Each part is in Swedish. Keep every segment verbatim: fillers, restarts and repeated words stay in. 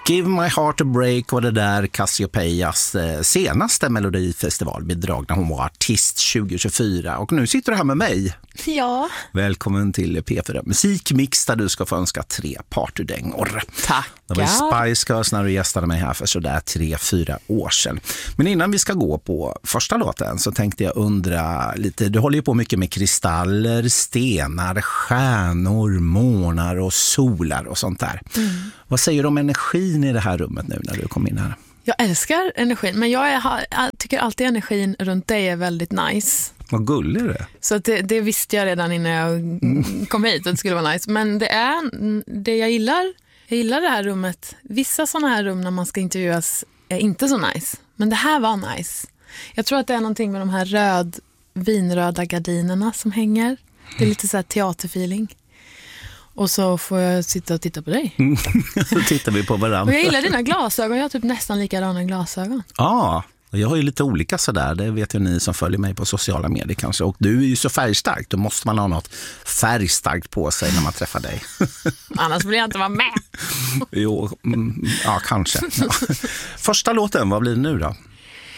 Give My Heart a Break var det där Cassiopeias senaste melodifestivalbidrag när hon var artist tjugo tjugofyra. Och nu sitter du här med mig. Ja. Välkommen till P fyra Musikmix där du ska få önska tre partydängor. Tack. Det var Spice Girls när du gästade mig här för sådär tre, fyra år sedan. Men innan vi ska gå på första låten så tänkte jag undra lite, du håller ju på mycket med kristaller, stenar, stjärnor, månar och solar och sånt där. Mm. Vad säger du om energin i det här rummet nu när du kom in här? Jag älskar energin, men jag, är, jag tycker alltid energin runt dig är väldigt nice. Vad gullig det är. Så att det, det visste jag redan innan jag mm. kom hit att det skulle vara nice. Men det är det jag gillar. Jag gillar det här rummet. Vissa sådana här rum när man ska intervjuas är inte så nice. Men det här var nice. Jag tror att det är någonting med de här röd, vinröda gardinerna som hänger. Det är lite så här teaterfeeling. Och så får jag sitta och titta på dig. Så tittar vi på varandra. Och jag gillar dina glasögon. Jag har typ nästan likadana glasögon. Ja, jag har ju lite olika sådär. Det vet ju ni som följer mig på sociala medier kanske. Och du är ju så färgstark. Då måste man ha något färgstarkt på sig när man träffar dig. Annars vill jag inte vara med. Jo, mm, ja kanske. Ja. Första låten, vad blir det nu då?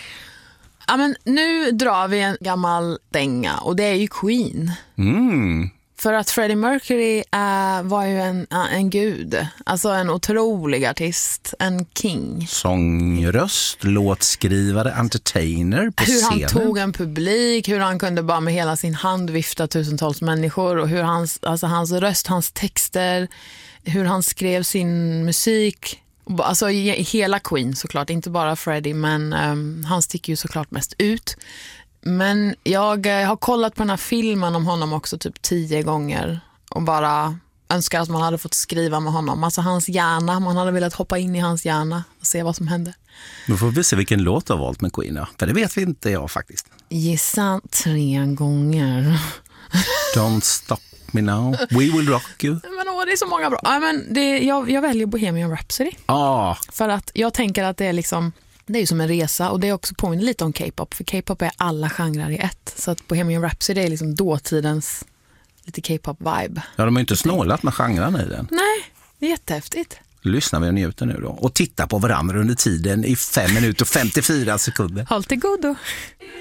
Ja, men nu drar vi en gammal dänga. Och det är ju Queen. Mm. För att Freddie Mercury äh, var ju en, äh, en gud. Alltså en otrolig artist. En king. Sångröst, låtskrivare, entertainer på hur scenen. Hur han tog en publik. Hur han kunde bara med hela sin hand vifta tusentals människor. Och hur hans, alltså hans röst, hans texter. Hur han skrev sin musik. Alltså hela Queen såklart. Inte bara Freddie, men um, han sticker ju såklart mest ut. Men jag har kollat på den här filmen om honom också typ tio gånger och bara önskar att man hade fått skriva med honom. Alltså hans hjärna, man hade velat hoppa in i hans hjärna och se vad som hände. Nu får vi se vilken låt du har valt med Queen, ja. För det vet vi inte jag faktiskt. Gissa tre gånger. Don't stop me now, we will rock you. Men åh, det är så många bra. Ja, men det, jag, jag väljer Bohemian Rhapsody. Ah. För att jag tänker att det är liksom... Det är ju som en resa och det är också påminner lite om K-pop. För K-pop är alla genrer i ett. Så att Bohemian Rhapsody är liksom dåtidens lite K-pop-vibe. Ja, de har ju inte snålat med genrerna i den. Nej, det är jättehäftigt. Lyssnar vi och njuter nu då. Och titta på varandra under tiden i fem minuter och femtiofyra sekunder. Håll till godo.